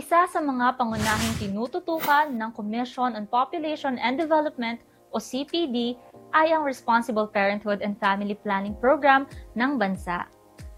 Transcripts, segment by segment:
Isa sa mga pangunahing tinututukan ng Commission on Population and Development o CPD ay ang Responsible Parenthood and Family Planning Program ng bansa.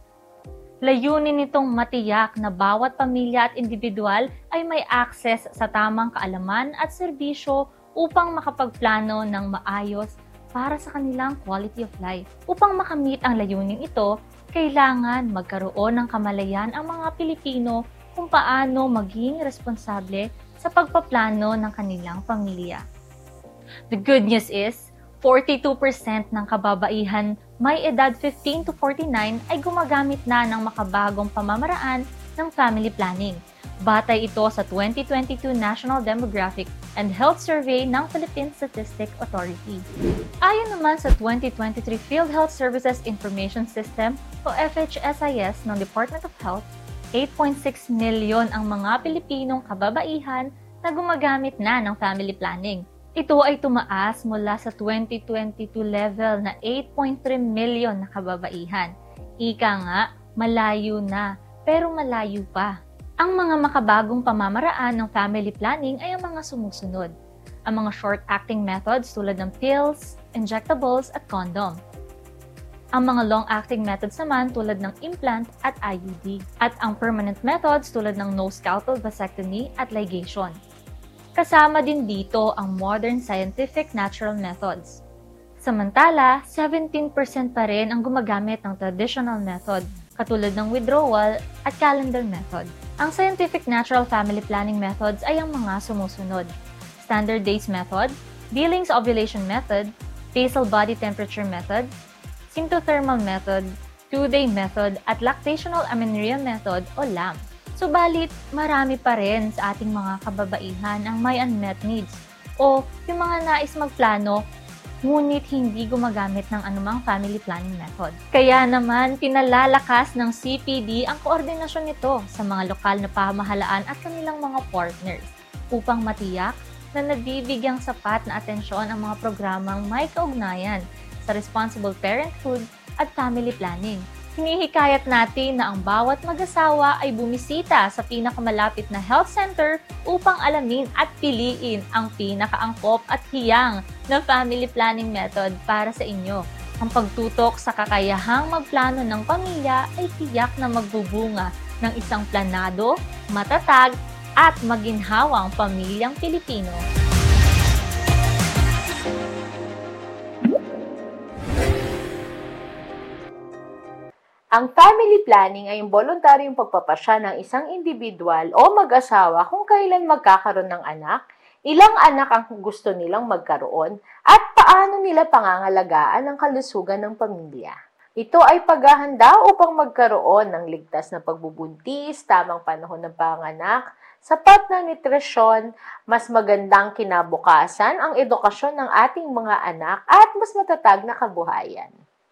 Layunin nitong matiyak na bawat pamilya at individual ay may access sa tamang kaalaman at serbisyo upang makapagplano ng maayos para sa kanilang quality of life. Upang makamit ang layunin ito, kailangan magkaroon ng kamalayan ang mga Pilipino kung paano maging responsable sa pagpaplano ng kanilang pamilya. The good news is, 42% ng kababaihan may edad 15 to 49 ay gumagamit na ng makabagong pamamaraan ng family planning. Batay ito sa 2022 National Demographic and Health Survey ng Philippine Statistics Authority. Ayon naman sa 2023 Field Health Services Information System o FHSIS ng Department of Health, 8.6 million ang mga Pilipinong kababaihan na gumagamit na ng family planning. Ito ay tumaas mula sa 2022 level na 8.3 million na kababaihan. Ika nga, malayo na, pero malayo pa. Ang mga makabagong pamamaraan ng family planning ay ang mga sumusunod. Ang mga short-acting methods tulad ng pills, injectables at condom. Ang mga long-acting methods naman tulad ng implant at IUD. At ang permanent methods tulad ng no-scalpel vasectomy at ligation. Kasama din dito ang modern scientific natural methods. Samantala, 17% pa rin ang gumagamit ng traditional method, katulad ng withdrawal at calendar method. Ang scientific natural family planning methods ay ang mga sumusunod: standard days method, Billings ovulation method, basal body temperature method, symptothermal method, 2-day method, at lactational amenorrhea method o LAM. Subalit, marami pa rin sa ating mga kababaihan ang may unmet needs o yung mga nais magplano ngunit hindi gumagamit ng anumang family planning method. Kaya naman, pinalalakas ng CPD ang koordinasyon nito sa mga lokal na pamahalaan at kanilang mga partners upang matiyak na nabibigyang sapat na atensyon ang mga programang may kaugnayan sa responsible parenthood at family planning. Hinihikayat natin na ang bawat mag-asawa ay bumisita sa pinakamalapit na health center upang alamin at piliin ang pinakaangkop at hiyang na family planning method para sa inyo. Ang pagtutok sa kakayahang magplano ng pamilya ay tiyak na magbubunga ng isang planado, matatag, at maginhawang pamilyang Pilipino. Ang family planning ay yung voluntaryong pagpapasya ng isang individual o mag-asawa kung kailan magkakaroon ng anak, ilang anak ang gusto nilang magkaroon, at paano nila pangangalagaan ang kalusugan ng pamilya. Ito ay paghahanda upang magkaroon ng ligtas na pagbubuntis, tamang panahon ng panganak, sapat na nutrisyon, mas magandang kinabukasan, ang edukasyon ng ating mga anak, at mas matatag na kabuhayan.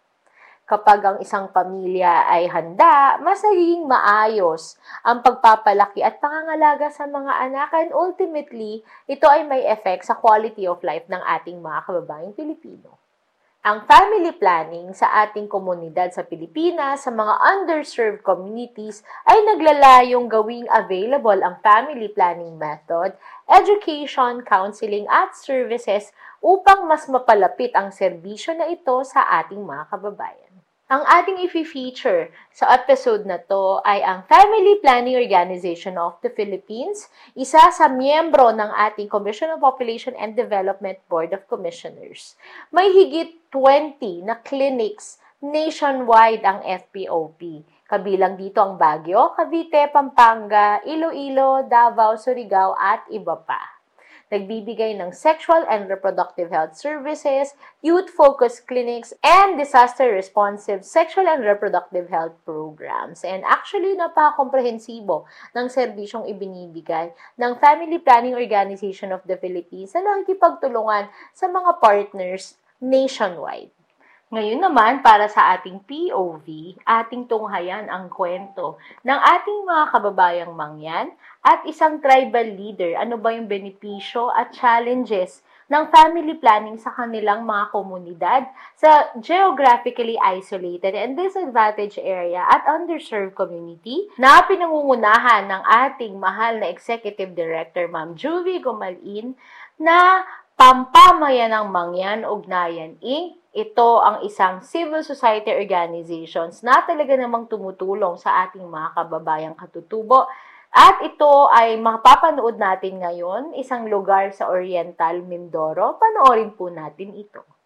Kapag ang isang pamilya ay handa, mas nagiging maayos ang pagpapalaki at pangangalaga sa mga anak, and ultimately, ito ay may effect sa quality of life ng ating mga kababayang Pilipino. Ang family planning sa ating komunidad sa Pilipinas, sa mga underserved communities, ay naglalayong gawing available ang family planning method, education, counseling, at services upang mas mapalapit ang serbisyo na ito sa ating mga kababayan. Ang ating i-feature sa episode na to ay ang Family Planning Organization of the Philippines, isa sa miyembro ng ating Commission on Population and Development Board of Commissioners. May higit 20 na clinics nationwide ang FPOP. Kabilang dito ang Baguio, Cavite, Pampanga, Iloilo, Davao, Surigao at iba pa. Nagbibigay ng sexual and reproductive health services, youth-focused clinics, and disaster-responsive sexual and reproductive health programs. And actually, napaka-komprehensibo ng serbisyong ibinibigay ng Family Planning Organization of the Philippines na nakikipagtulungan sa mga partners nationwide. Ngayon naman, para sa ating POV, ating tunghayan ang kwento ng ating mga kababayang Mangyan at isang tribal leader. Ano ba yung benepisyo at challenges ng family planning sa kanilang mga komunidad sa geographically isolated and disadvantaged area at underserved community na pinangungunahan ng ating mahal na Executive Director Ma'am Juvie Gomalin na Pampamayanang Mangyan Ugnayan Inc. Ito ang isang civil society organizations na talaga namang tumutulong sa ating mga kababayang katutubo. At ito ay mapapanood natin ngayon, isang lugar sa Oriental Mindoro. Panoorin po natin ito.